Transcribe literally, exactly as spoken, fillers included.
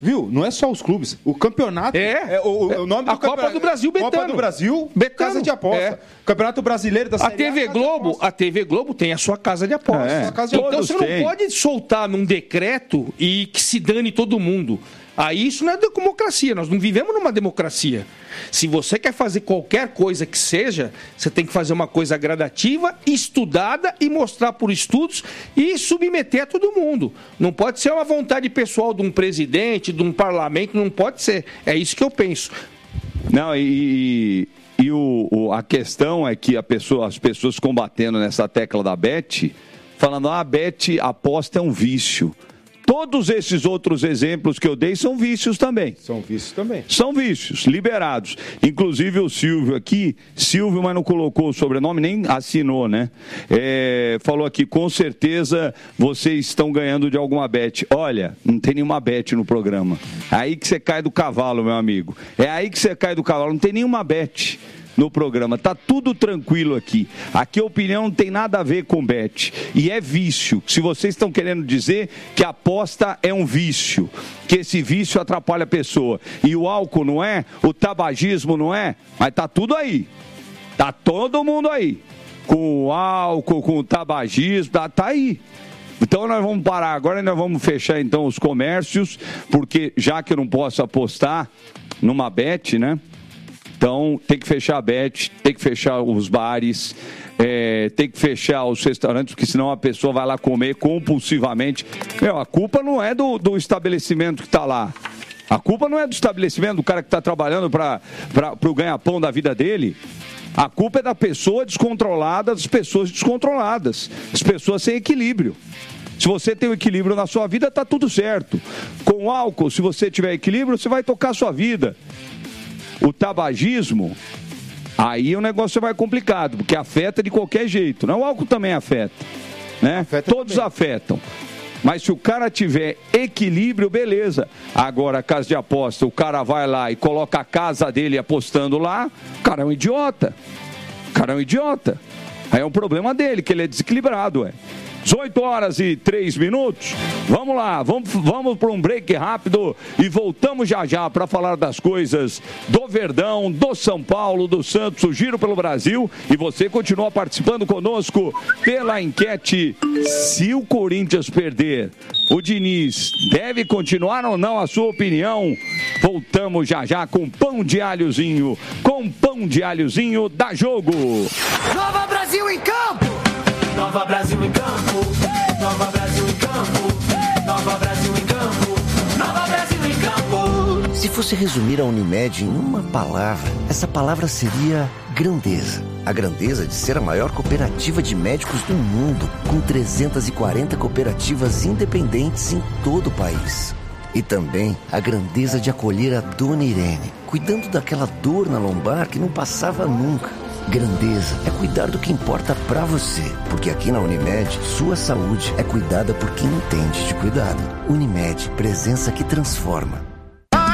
Viu? Não é só os clubes. O campeonato. É. é o, o nome do a Copa do Brasil, Betano. Copa do Brasil, Betano. Casa de aposta. É. Campeonato Brasileiro da Série A T V A, Globo, a T V Globo tem a sua casa de aposta. É. Casa de então Todos você não têm. pode soltar num decreto e que se dane todo mundo. Aí isso não é democracia, nós não vivemos numa democracia. Se você quer fazer qualquer coisa que seja, você tem que fazer uma coisa gradativa, estudada e mostrar por estudos e submeter a todo mundo. Não pode ser uma vontade pessoal de um presidente, de um parlamento, não pode ser. É isso que eu penso. Não, e, e o, o, a questão é que a pessoa, as pessoas combatendo nessa tecla da Bet, falando, ah, a Bet aposta é um vício. Todos esses outros exemplos que eu dei são vícios também. São vícios também. São vícios, liberados. Inclusive o Silvio aqui, Silvio, mas não colocou o sobrenome, nem assinou, né? É, falou aqui, com certeza vocês estão ganhando de alguma bet. Olha, não tem nenhuma bet no programa. É aí que você cai do cavalo, meu amigo. É aí que você cai do cavalo, não tem nenhuma bet no programa, tá tudo tranquilo aqui. Aqui a opinião não tem nada a ver com bet. E é vício. Se vocês estão querendo dizer que a aposta é um vício, que esse vício atrapalha a pessoa, e o álcool não é, o tabagismo não é, mas tá tudo aí. Tá todo mundo aí. Com o álcool, com o tabagismo, tá, tá aí. Então nós vamos parar agora e nós vamos fechar então os comércios, porque já que eu não posso apostar numa bet, né? Então, tem que fechar a bet, tem que fechar os bares, é, tem que fechar os restaurantes, porque senão a pessoa vai lá comer compulsivamente. Meu, a culpa não é do, do estabelecimento que está lá. A culpa não é do estabelecimento, do cara que está trabalhando para o ganha-pão da vida dele. A culpa é da pessoa descontrolada, das pessoas descontroladas, as pessoas sem equilíbrio. Se você tem um equilíbrio na sua vida, está tudo certo. Com álcool, se você tiver equilíbrio, você vai tocar a sua vida. O tabagismo, aí o negócio vai complicado, porque afeta de qualquer jeito. Não, o álcool também afeta, né? Afeta Todos também. afetam. Mas se o cara tiver equilíbrio, beleza. Agora, a casa de aposta, o cara vai lá e coloca a casa dele apostando lá, o cara é um idiota. O cara é um idiota. Aí é um problema dele, que ele é desequilibrado, ué. dezoito horas e três minutos. Vamos lá, vamos, vamos para um break rápido e voltamos já já para falar das coisas do Verdão, do São Paulo, do Santos, o Giro pelo Brasil. E você continua participando conosco pela enquete: se o Corinthians perder, o Diniz deve continuar ou não? A sua opinião? Voltamos já já com pão de alhozinho, com pão de alhozinho da Jogo. Nova Brasil em campo! Nova Brasil em campo, Nova Brasil em campo, Nova Brasil em campo, Nova Brasil em campo. Se fosse resumir a Unimed em uma palavra, essa palavra seria grandeza. A grandeza de ser a maior cooperativa de médicos do mundo, com trezentas e quarenta cooperativas independentes em todo o país. E também a grandeza de acolher a Dona Irene, cuidando daquela dor na lombar que não passava nunca. Grandeza é cuidar do que importa pra você, porque aqui na Unimed, sua saúde é cuidada por quem entende de cuidado. Unimed, presença que transforma.